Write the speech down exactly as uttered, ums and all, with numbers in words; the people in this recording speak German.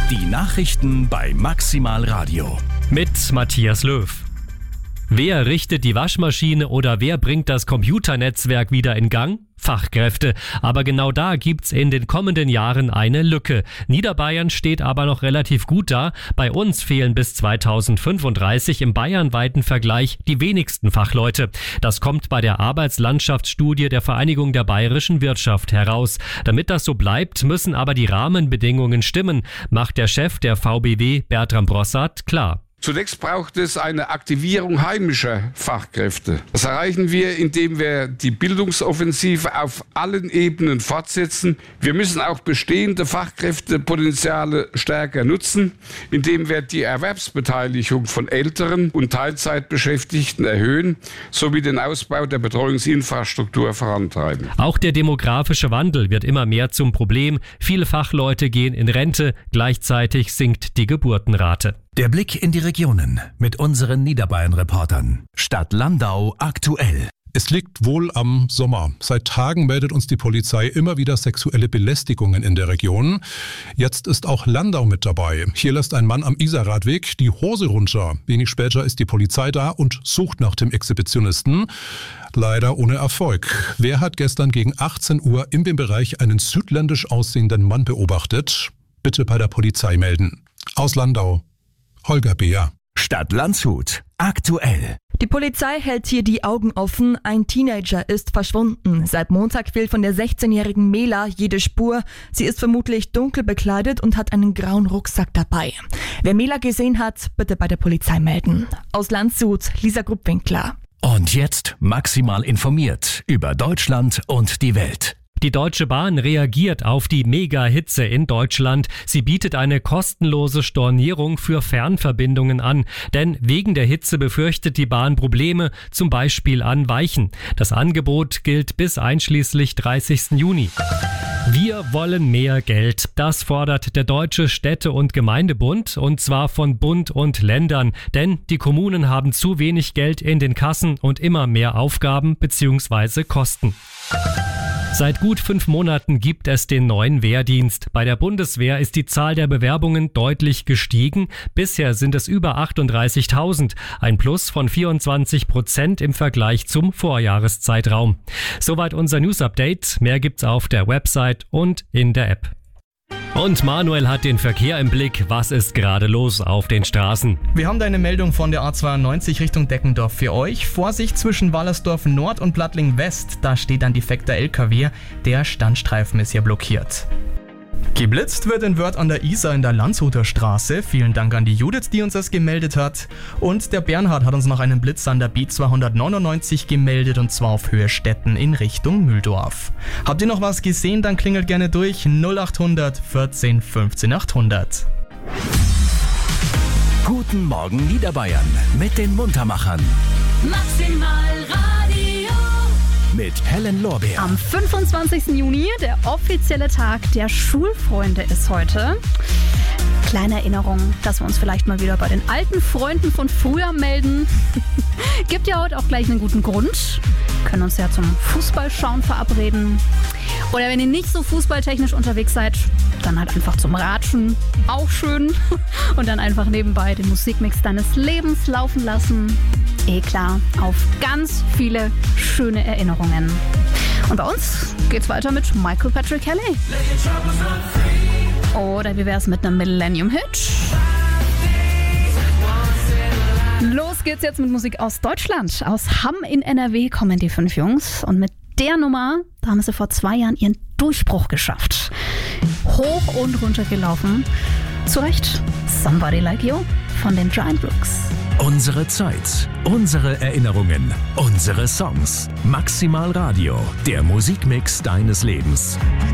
Die Nachrichten bei Maximal Radio. Mit Matthias Löw. Wer richtet die Waschmaschine oder wer bringt das Computernetzwerk wieder in Gang? Fachkräfte. Aber genau da gibt's in den kommenden Jahren eine Lücke. Niederbayern steht aber noch relativ gut da. Bei uns fehlen bis zweitausendfünfunddreißig im bayernweiten Vergleich die wenigsten Fachleute. Das kommt bei der Arbeitslandschaftsstudie der Vereinigung der bayerischen Wirtschaft heraus. Damit das so bleibt, müssen aber die Rahmenbedingungen stimmen, macht der Chef der V B W, Bertram Brossart, klar. Zunächst braucht es eine Aktivierung heimischer Fachkräfte. Das erreichen wir, indem wir die Bildungsoffensive auf allen Ebenen fortsetzen. Wir müssen auch bestehende Fachkräftepotenziale stärker nutzen, indem wir die Erwerbsbeteiligung von Älteren und Teilzeitbeschäftigten erhöhen, sowie den Ausbau der Betreuungsinfrastruktur vorantreiben. Auch der demografische Wandel wird immer mehr zum Problem. Viele Fachleute gehen in Rente, gleichzeitig sinkt die Geburtenrate. Der Blick in die Regionen mit unseren Niederbayern-Reportern. Stadt Landau aktuell. Es liegt wohl am Sommer. Seit Tagen meldet uns die Polizei immer wieder sexuelle Belästigungen in der Region. Jetzt ist auch Landau mit dabei. Hier lässt ein Mann am Isarradweg die Hose runter. Wenig später ist die Polizei da und sucht nach dem Exhibitionisten. Leider ohne Erfolg. Wer hat gestern gegen achtzehn Uhr in dem Bereich einen südländisch aussehenden Mann beobachtet? Bitte bei der Polizei melden. Aus Landau, Holger Beer. Stadt Landshut aktuell. Die Polizei hält hier die Augen offen. Ein Teenager ist verschwunden. Seit Montag fehlt von der sechzehnjährigen Mela jede Spur. Sie ist vermutlich dunkel bekleidet und hat einen grauen Rucksack dabei. Wer Mela gesehen hat, bitte bei der Polizei melden. Aus Landshut, Lisa Gruppwinkler. Und jetzt maximal informiert über Deutschland und die Welt. Die Deutsche Bahn reagiert auf die Mega-Hitze in Deutschland. Sie bietet eine kostenlose Stornierung für Fernverbindungen an. Denn wegen der Hitze befürchtet die Bahn Probleme, zum Beispiel an Weichen. Das Angebot gilt bis einschließlich dreißigsten Juni. Wir wollen mehr Geld. Das fordert der Deutsche Städte- und Gemeindebund, und zwar von Bund und Ländern. Denn die Kommunen haben zu wenig Geld in den Kassen und immer mehr Aufgaben bzw. Kosten. Seit gut fünf Monaten gibt es den neuen Wehrdienst. Bei der Bundeswehr ist die Zahl der Bewerbungen deutlich gestiegen. Bisher sind es über achtunddreißigtausend, ein Plus von vierundzwanzig Prozent im Vergleich zum Vorjahreszeitraum. Soweit unser News-Update. Mehr gibt's auf der Website und in der App. Und Manuel hat den Verkehr im Blick. Was ist gerade los auf den Straßen? Wir haben da eine Meldung von der A zweiundneunzig Richtung Deckendorf für euch. Vorsicht zwischen Wallersdorf Nord und Plattling West. Da steht ein defekter L K W. Der Standstreifen ist hier blockiert. Geblitzt wird in Wörth an der Isar in der Landshuter Straße. Vielen Dank an die Judith, die uns das gemeldet hat. Und der Bernhard hat uns noch einen Blitz an der B zweihundertneunundneunzig gemeldet, und zwar auf Höhe Stetten in Richtung Mühldorf. Habt ihr noch was gesehen? Dann klingelt gerne durch null achthundert vierzehn fünfzehn achthundert. Guten Morgen Niederbayern mit den Muntermachern. Maximal Radio. Mit Helen Lorbeer. Am fünfundzwanzigsten Juni, der offizielle Tag der Schulfreunde ist heute. Kleine Erinnerung, dass wir uns vielleicht mal wieder bei den alten Freunden von früher melden. Gibt ja heute auch gleich einen guten Grund. Wir können uns ja zum Fußballschauen verabreden. Oder wenn ihr nicht so fußballtechnisch unterwegs seid, dann halt einfach zum Ratschen. Auch schön. Und dann einfach nebenbei den Musikmix deines Lebens laufen lassen. Eh klar, auf ganz viele schöne Erinnerungen. Und bei uns geht's weiter mit Michael Patrick Kelly. Oder wie wär's mit einem Millennium-Hit? Los geht's jetzt mit Musik aus Deutschland. Aus Hamm in N R W kommen die fünf Jungs. Und mit der Nummer, da haben sie vor zwei Jahren ihren Durchbruch geschafft. Hoch und runter gelaufen. Zu Recht, Somebody Like You von den Giant Rooks. Unsere Zeit, unsere Erinnerungen, unsere Songs. Maximal Radio, der Musikmix deines Lebens.